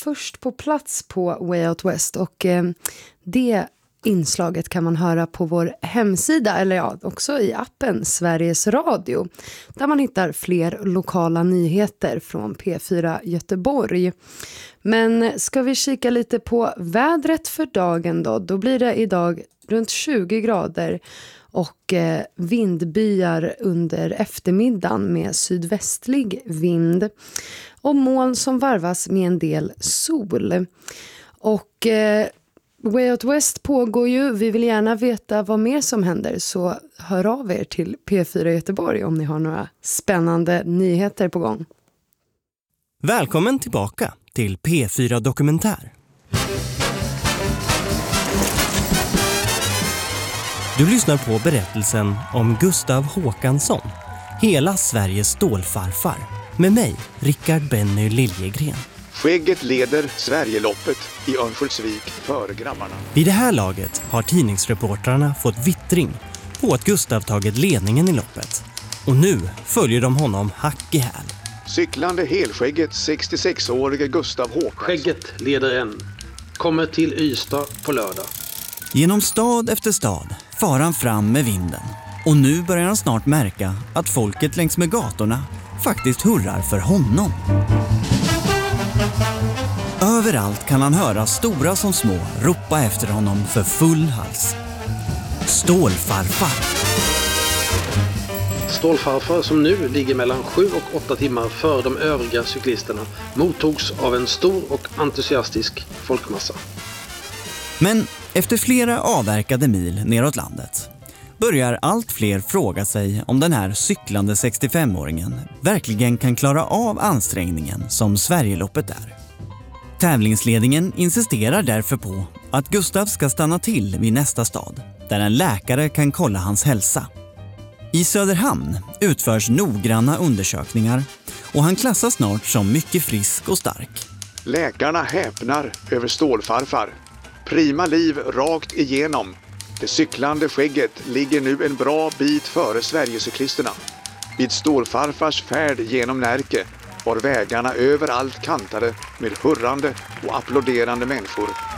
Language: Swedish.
först på plats på Way Out West och det inslaget kan man höra på vår hemsida eller ja, också i appen Sveriges Radio där man hittar fler lokala nyheter från P4 Göteborg. Men ska vi kika lite på vädret för dagen då blir det idag runt 20 grader och vindbyar under eftermiddagen med sydvästlig vind och moln som varvas med en del sol. Och Way Out West pågår ju, vi vill gärna veta vad mer som händer så hör av er till P4 Göteborg om ni har några spännande nyheter på gång. Välkommen tillbaka till P4 Dokumentär. Du lyssnar på berättelsen om Gustav Håkansson, hela Sveriges stålfarfar, med mig, Rickard Benny Liljegren. Skägget leder Sverigeloppet i Örnsköldsvik för grabbarna. Vid det här laget har tidningsreportrarna fått vittring på att Gustav tagit ledningen i loppet. Och nu följer de honom hack i häl. Cyklande helskägget 66-årige Gustav Håkansson. Skägget leder en. Kommer till Ystad på lördag. Genom stad efter stad far han fram med vinden. Och nu börjar han snart märka att folket längs med gatorna faktiskt hurrar för honom. Överallt kan han höra stora som små ropa efter honom för full hals. Stålfarfar. Stålfarfar som nu ligger mellan 7 och 8 timmar för de övriga cyklisterna mottogs av en stor och entusiastisk folkmassa. Men efter flera avverkade mil neråt landet börjar allt fler fråga sig om den här cyklande 65-åringen verkligen kan klara av ansträngningen som Sverigeloppet är. Tävlingsledningen insisterar därför på att Gustav ska stanna till vid nästa stad där en läkare kan kolla hans hälsa. I Söderhamn utförs noggranna undersökningar och han klassas snart som mycket frisk och stark. Läkarna häpnar över stålfarfar. Prima liv rakt igenom. Det cyklande skägget ligger nu en bra bit före Sverigecyklisterna. Vid stålfarfars färd genom Närke var vägarna överallt kantade med hurrande och applåderande människor